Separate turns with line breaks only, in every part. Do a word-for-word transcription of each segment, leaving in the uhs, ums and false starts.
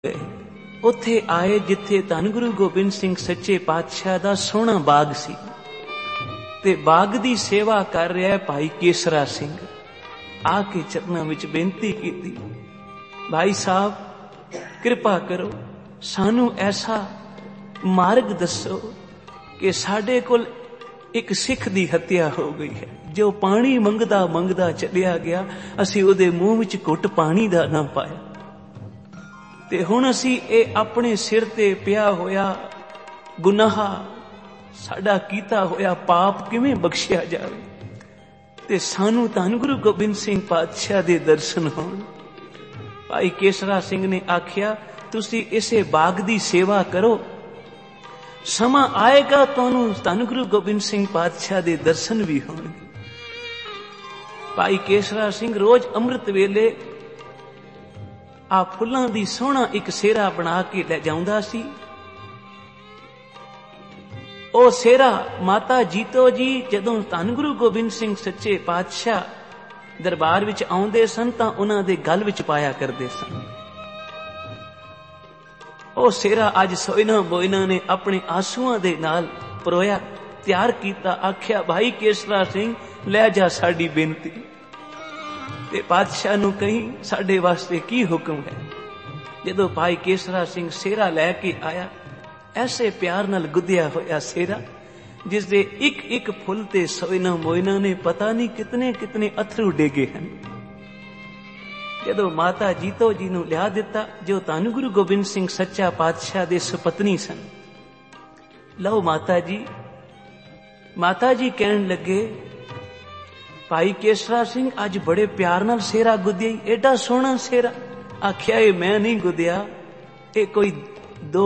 ਉੱਥੇ ਆਏ ਜਿੱਥੇ ਧੰਨ ਗੁਰੂ ਗੋਬਿੰਦ ਸਿੰਘ ਸੱਚੇ ਪਾਤਸ਼ਾਹ ਦਾ ਸੋਹਣਾ ਬਾਗ ਸੀ ਤੇ ਬਾਗ ਦੀ ਸੇਵਾ ਕਰ ਰਿਹਾ ਭਾਈ ਕੇਸਰਾ ਸਿੰਘ। ਆ ਕੇ ਚਰਨਾਂ ਵਿੱਚ ਬੇਨਤੀ ਕੀਤੀ, ਭਾਈ ਸਾਹਿਬ ਕਿਰਪਾ ਕਰੋ, ਸਾਨੂੰ ਐਸਾ ਮਾਰਗ ਦੱਸੋ ਕਿ ਸਾਡੇ ਕੋਲ ਇੱਕ ਸਿੱਖ ਦੀ ਹੱਤਿਆ ਹੋ ਗਈ ਹੈ, ਜੋ ਪਾਣੀ ਮੰਗਦਾ ਮੰਗਦਾ ਚਲਿਆ ਗਿਆ, ਅਸੀਂ ਉਹਦੇ ਮੂੰਹ ਵਿੱਚ ਘੁੱਟ ਪਾਣੀ ਦਾ ਨਾ ਪਾਇਆ, ਤੇ ਹੁਣ ਅਸੀਂ ਇਹ ਆਪਣੇ ਸਿਰ ਤੇ ਪਿਆ ਹੋਇਆ ਗੁਨਾਹ, ਸਾਡਾ ਕੀਤਾ ਹੋਇਆ ਪਾਪ ਕਿਵੇਂ ਬਖਸ਼ਿਆ ਜਾਵੇ, ਤੇ ਸਾਨੂੰ ਧੰਨ ਗੁਰੂ ਗੋਬਿੰਦ ਸਿੰਘ ਪਾਤਸ਼ਾਹ ਦੇ ਦਰਸ਼ਨ ਹੋਣ। ਭਾਈ ਕੇਸਰਾ ਸਿੰਘ ਨੇ ਆਖਿਆ, ਤੁਸੀਂ ਇਸੇ ਬਾਗ ਦੀ ਸੇਵਾ ਕਰੋ, ਸਮਾਂ ਆਏਗਾ ਤੁਹਾਨੂੰ ਧੰਨ ਗੁਰੂ ਗੋਬਿੰਦ ਸਿੰਘ ਪਾਤਸ਼ਾਹ ਦੇ ਦਰਸ਼ਨ ਵੀ ਹੋਣਗੇ। ਭਾਈ ਕੇਸਰਾ ਸਿੰਘ ਰੋਜ਼ ਅੰਮ੍ਰਿਤ ਵੇਲੇ ਆ ਫੁੱਲਾਂ ਦੀ ਸੋਹਣਾ ਇੱਕ ਸਿਹਰਾ ਬਣਾ ਕੇ ਲੈ ਜਾਂਦਾ ਸੀ। ਉਹ ਸਿਹਰਾ ਮਾਤਾ ਜੀਤੋ ਜੀ ਜਦੋਂ ਧੰਨ ਗੁਰੂ ਗੋਬਿੰਦ ਸਿੰਘ ਸੱਚੇ ਪਾਤਸ਼ਾਹ ਦਰਬਾਰ ਵਿੱਚ ਆਉਂਦੇ ਸਨ ਤਾਂ ਉਹਨਾਂ ਦੇ ਗਲ ਵਿੱਚ ਪਾਇਆ ਕਰਦੇ ਸਨ। ਉਹ ਸਿਹਰਾ ਅੱਜ ਸੋਇਨਾ ਬੋਇਨਾ ਨੇ ਆਪਣੇ ਆਂਸੂਆਂ ਦੇ ਨਾਲ ਪਰੋਇਆ, ਤਿਆਰ ਕੀਤਾ। ਆਖਿਆ, ਭਾਈ ਕੇਸਰਾ ਸਿੰਘ ਲੈ ਜਾ ਸਾਡੀ ਬੇਨਤੀ, ਤੇ ਪਾਤਸ਼ਾਹ ਨੂੰ ਕਹੀਂ ਸਾਡੇ ਵਾਸਤੇ ਕੀ ਹੁਕਮ ਹੈ। ਜਦੋਂ ਭਾਈ ਕੇਸਰਾ ਸਿੰਘ ਸਿਹਰਾ ਲੈ ਕੇ ਆਇਆ, ਐਸੇ ਪਿਆਰ ਨਾਲ ਗੁੱਧਿਆ ਹੋਇਆ ਸਿਹਰਾ ਜਿਸ ਦੇ ਇੱਕ ਇੱਕ ਫੁੱਲ ਤੇ ਸੋਇਨਾ ਮੋਇਨਾ ਨੇ ਪਤਾ ਨਹੀਂ ਕਿਤਨੇ ਕਿਤਨੇ ਅਥਰੂ ਡੇਗੇ ਹਨ। ਜਦੋਂ ਮਾਤਾ ਜੀਤੋ ਜੀ ਨੂੰ ਲਿਆ ਦਿੱਤਾ, ਜੋ ਧੰਨ ਗੁਰੂ ਗੋਬਿੰਦ ਸਿੰਘ ਸੱਚਾ ਪਾਤਸ਼ਾਹ ਦੇ ਸੁਪਤਨੀ ਸਨ, ਲਓ ਮਾਤਾ ਜੀ। ਮਾਤਾ ਜੀ ਕਹਿਣ ਲੱਗੇ, ਭਾਈ ਕੇਸਰਾ ਸਿੰਘ ਅੱਜ ਬੜੇ ਪਿਆਰ ਨਾਲ ਸਿਹਰਾ ਗੁੱਧਿਆ, ਏਡਾ ਸੋਹਣਾ ਸਿਹਰਾ। ਆਖਿਆ, ਇਹ ਮੈਂ ਨਹੀਂ ਗੁੱਧਿਆ, ਇਹ ਕੋਈ ਦੋ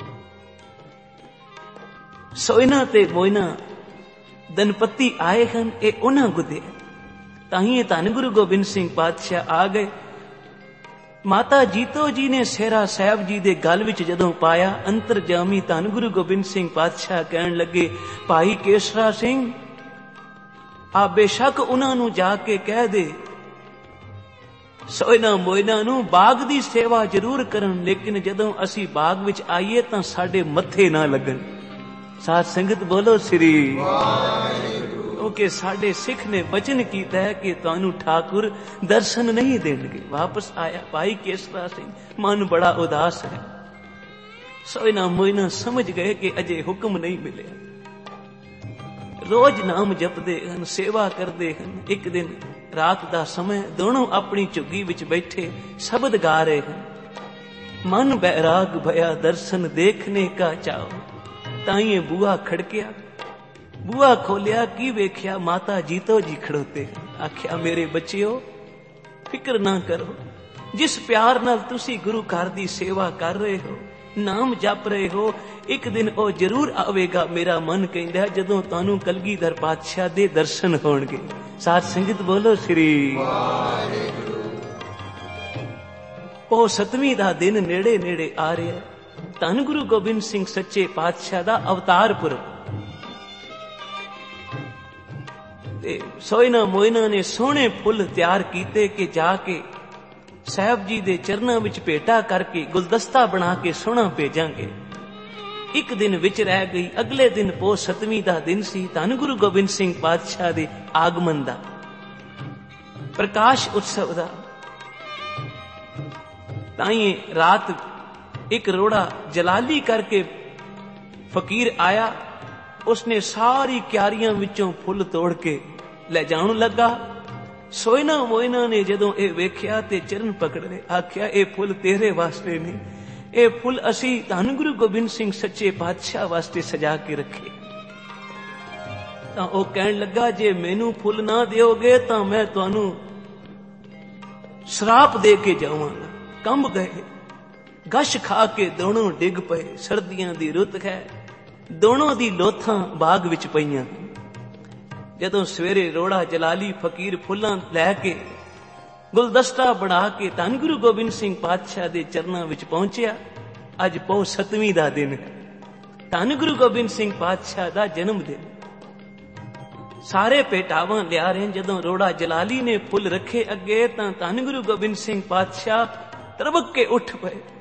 ਸੋਇਨਾ ਤੇ ਮੋਇਨਾ ਦਨਪਤੀ ਆਏ ਹਨ, ਇਹ ਉਹਨਾਂ ਗੁੱਧਿਆ। ਤਾਂ ਹੀ ਇਹ ਧੰਨ ਗੁਰੂ ਗੋਬਿੰਦ ਸਿੰਘ ਪਾਤਸ਼ਾਹ ਆ ਗਏ। ਮਾਤਾ ਜੀਤੋ ਜੀ ਨੇ ਸਿਹਰਾ ਸਾਹਿਬ ਜੀ ਦੇ ਗਲ ਵਿੱਚ ਜਦੋਂ ਪਾਇਆ, ਅੰਤਰਜਾਮੀ ਧੰਨ ਗੁਰੂ ਗੋਬਿੰਦ ਸਿੰਘ ਪਾਤਸ਼ਾਹ ਕਹਿਣ ਲੱਗੇ, ਭਾਈ ਕੇਸਰਾ ਸਿੰਘ ਆ ਬੇਸ਼ੱਕ ਉਹਨਾਂ ਨੂੰ ਜਾ ਕੇ ਕਹਿ ਦੇ ਸੋਇਨਾ ਮੋਇਨਾ ਨੂੰ ਬਾਗ ਦੀ ਸੇਵਾ ਜ਼ਰੂਰ ਕਰਨ, ਲੇਕਿਨ ਜਦੋਂ ਅਸੀਂ ਬਾਗ ਵਿੱਚ ਆਈਏ ਤਾਂ ਸਾਡੇ ਮੱਥੇ ਨਾ ਲੱਗਣ। ਸਾਧ ਸੰਗਤ ਬੋਲੋ ਸ੍ਰੀ ਵਾਹਿਗੁਰੂ। ਕਿਉਂਕਿ ਸਾਡੇ ਸਿੱਖ ਨੇ ਬਚਨ ਕੀਤਾ ਹੈ ਕਿ ਤੁਹਾਨੂੰ ਠਾਕੁਰ ਦਰਸ਼ਨ ਨਹੀਂ ਦੇਣਗੇ। ਵਾਪਸ ਆਇਆ ਭਾਈ ਕੇਸਰਾ ਸਿੰਘ, ਮਨ ਬੜਾ ਉਦਾਸ ਹੈ। ਸੋਇਨਾ ਮੋਇਨਾ ਸਮਝ ਗਏ ਕਿ ਅਜੇ ਹੁਕਮ ਨਹੀਂ ਮਿਲਿਆ। ਰੋਜ਼ ਨਾਮ ਜਪਦੇ ਹਨ, ਸੇਵਾ ਕਰਦੇ ਹਨ। ਇੱਕ ਦਿਨ ਰਾਤ ਦਾ ਸਮਾਂ, ਦੋਨੋਂ ਆਪਣੀ ਝੁੱਗੀ ਵਿੱਚ ਬੈਠੇ ਸ਼ਬਦ ਗਾ ਰਹੇ ਹਨ। ਮਨ ਬੈਰਾਗ ਭਇਆ ਦਰਸ਼ਨ ਦੇਖਨੇ ਕਾ ਚਾਓ। ਤਾਈਏ ਬੂਹਾ ਖੜਕਿਆ, ਬੂਹਾ ਖੋਲਿਆ, ਕੀ ਵੇਖਿਆ, ਮਾਤਾ ਜੀਤੋ ਜੀ ਖੜੋਤੇ। ਆਖਿਆ, ਮੇਰੇ ਬੱਚਿਓ ਫਿਕਰ ਨਾ ਕਰੋ, ਜਿਸ ਪਿਆਰ ਨਾਲ ਤੁਸੀਂ ਗੁਰੂ ਘਰ ਦੀ ਸੇਵਾ ਕਰ ਰਹੇ ਹੋ, ਨਾਮ ਜਪ ਰਹੇ ਹੋ, ਇੱਕ ਦਿਨ ਉਹ ਜ਼ਰੂਰ ਆਵੇਗਾ। ਮੇਰਾ ਮਨ ਕਹਿੰਦਾ ਜਦੋਂ ਤੁਹਾਨੂੰ ਕਲਗੀਧਰ ਪਾਤਸ਼ਾਹ ਦੇ ਦਰਸ਼ਨ ਹੋਣਗੇ। ਸਾਧ ਸੰਗਤ ਬੋਲੋ ਸ੍ਰੀ ਵਾਹਿਗੁਰੂ। ਉਹ ਸਤਵੀਂ ਦਾ ਦਿਨ ਨੇੜੇ ਨੇੜੇ ਆ ਰਿਹਾ। ਧੰਨ ਗੁਰੂ ਗੋਬਿੰਦ ਸਿੰਘ ਸੱਚੇ ਪਾਤਸ਼ਾਹ ਦਾ ਅਵਤਾਰ ਪੁਰਬ, ਤੇ ਸੋਇਨਾ ਮੋਇਨਾ ਨੇ ਸੋਹਣੇ ਫੁੱਲ ਤਿਆਰ ਕੀਤੇ ਕਿ ਜਾ ਕੇ ਸਾਹਿਬ ਜੀ ਦੇ ਚਰਨਾਂ ਵਿੱਚ ਭੇਟਾ ਕਰਕੇ ਗੁਲਦਸਤਾ ਬਣਾ ਕੇ ਸੋਹਣਾ ਭੇਜਾਂਗੇ। ਇੱਕ ਦਿਨ ਵਿੱਚ ਰਹਿ ਗਈ। ਅਗਲੇ ਦਿਨ ਪੋਹ ਸਤਵੀਂ ਦਾ ਦਿਨ ਸੀ, ਧੰਨ ਗੁਰੂ ਗੋਬਿੰਦ ਸਿੰਘ ਪਾਤਸ਼ਾਹ ਦੇ ਆਗਮਨ ਦਾ, ਪ੍ਰਕਾਸ਼ ਉਤਸਵ ਦਾ। ਤਾਈਂ ਰਾਤ ਇੱਕ ਰੋੜਾ ਜਲਾਲੀ ਕਰਕੇ ਫਕੀਰ ਆਇਆ। ਉਸਨੇ ਸਾਰੀ ਕਿਆਰੀਆਂ ਵਿੱਚੋਂ ਫੁੱਲ ਤੋੜ ਕੇ ਲੈ ਜਾਣ ਲੱਗਾ। ਸੋਇਨਾ ਮੋਇਨਾ ਨੇ ਜਦੋਂ ਇਹ ਵੇਖਿਆ ਤੇ ਚਰਨ ਪਕੜ ਲਏ। ਆਖਿਆ, ਇਹ ਫੁੱਲ ਤੇਰੇ ਵਾਸਤੇ ਨਹੀਂ, ਇਹ ਫੁੱਲ ਅਸੀਂ ਧੰਨ ਗੁਰੂ ਗੋਬਿੰਦ ਸਿੰਘ ਸੱਚੇ ਪਾਤਸ਼ਾਹ ਵਾਸਤੇ ਸਜਾ ਕੇ ਰੱਖੇ। ਤਾਂ ਉਹ ਕਹਿਣ ਲੱਗਾ, ਜੇ ਮੈਨੂੰ ਫੁੱਲ ਨਾ ਦਿਓਗੇ ਤਾਂ ਮੈਂ ਤੁਹਾਨੂੰ ਸ਼ਰਾਪ ਦੇ ਕੇ ਜਾਵਾਂਗਾ। ਕੰਬ ਗਏ, ਗਸ਼ ਖਾ ਕੇ ਦੋਨੋਂ ਡਿੱਗ ਪਏ। ਸਰਦੀਆਂ ਦੀ ਰੁੱਤ ਹੈ, ਦੋਨੋਂ ਦੀ ਲੋਥਾਂ ਬਾਗ ਵਿੱਚ ਪਈਆਂ। ਜਦੋਂ ਸਵੇਰੇ ਰੋੜਾ ਜਲਾਲੀ ਫਕੀਰ ਫੁੱਲਾਂ ਲੈ ਕੇ ਗੁਲਦਸਤਾ ਬਣਾ ਕੇ ਧੰਨ ਗੁਰੂ ਗੋਬਿੰਦ ਸਿੰਘ ਪਾਤਸ਼ਾਹ ਦੇ ਚਰਨਾਂ ਵਿੱਚ ਪਹੁੰਚਿਆ। ਅੱਜ ਪੋਹ ਸਤਵੀਂ ਦਾ ਦਿਨ ਹੈ, ਧੰਨ ਗੁਰੂ ਗੋਬਿੰਦ ਸਿੰਘ ਪਾਤਸ਼ਾਹ ਦਾ ਜਨਮ ਦਿਨ। ਸਾਰੇ ਭੇਟਾਵਾਂ ਲਿਆ ਰਹੇ। ਜਦੋਂ ਰੋੜਾ ਜਲਾਲੀ ਨੇ ਫੁੱਲ ਰੱਖੇ ਅੱਗੇ ਤਾਂ ਧੰਨ ਗੁਰੂ ਗੋਬਿੰਦ ਸਿੰਘ ਪਾਤਸ਼ਾਹ ਤਰਬਕ ਕੇ ਉੱਠ ਪਏ।